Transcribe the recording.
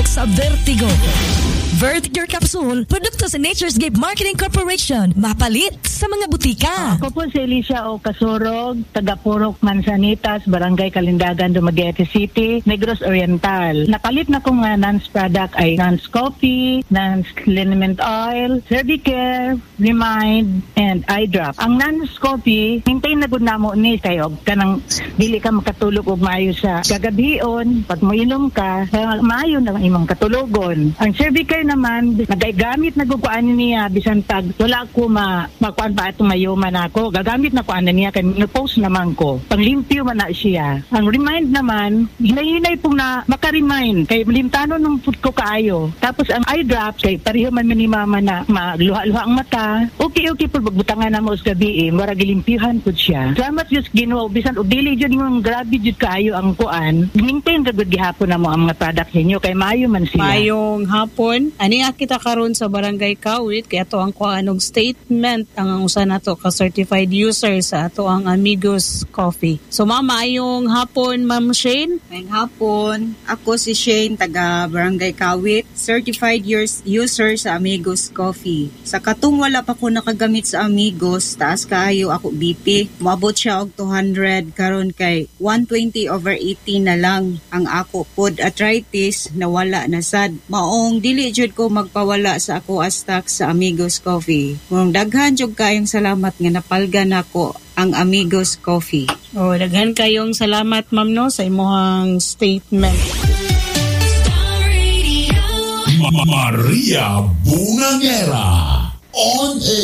sa Vertigo. Vertigo Capsule, produkto sa Nature's Gift Marketing Corporation. Mapalit sa mga butika. Ako po si Alicia O. Casurog, taga Purok Manzanitas, Barangay Kalindagan, Dumaguete City, Negros Oriental. Nakalit na kong NANS product ay NANS Coffee, NANS Liniment Oil, Cervicare, Remind, and Eye Drop. Ang NANS Coffee, hintay na gud namo ni kayo kanang dili ka makatulog og maayo sa kagabion. Pag moinom ka, maayo na ang imong katulogon. Ang Cervicare naman, nagaigamit na gukuan niya bisan tag wala ko makuan pa atong mayuman ako. Gagamit na ko ana niya kay post naman ko. Panglimpyo man na siya. Ang Remind naman, hinay-hinay pong na maka-remind kay limtano nung pud ko kaayo. Tapos ang Eye Drop kay pareho man ni mama na magluha-luha ang mata. Okay pud magbutangan na mo sa gabi mura gilimpyuhan pud siya. Salamat Diyos Ginoo bisan og dili jud yung grabe jud kaayo ang kuan. Maintain ra gud gihapon na mo ang mga product ninyo kay maayo man sila. Mayong hapon. Ani kita karon sa Barangay Kawit kay ato ang kuanong statement ang usa nato ka certified user sa ato ang Amigos Coffee. So mayong hapon Ma'am Shane. Mayong hapon. Ako si Shane taga Barangay Kawit, certified user sa Amigos Coffee. Sa katong wala pa ko nakagamit sa Amigos, taas kaayo ako BP. Moabot siya og 200 karon kay 120/80 na lang ang ako pod arthritis na wala na sad. Maong dili jud ko magpawala sa ako stock sa Amigos Coffee. Kung daghan jud kayong salamat nga napalgan ako ang Amigos Coffee. Daghan kayong salamat ma'am no sa imong statement. Maria Bungangera on